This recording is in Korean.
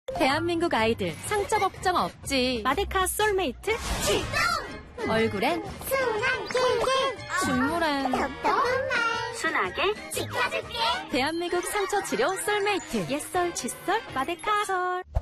대한민국 아이들 상처 걱정 없지. 마데카 솔메이트 출동! 얼굴엔 순한 길게 준물한 똑똑한 말 순하게 지켜줄게. 대한민국 상처 치료 솔메이트. 옛설, 칫솔, 마데카 솔.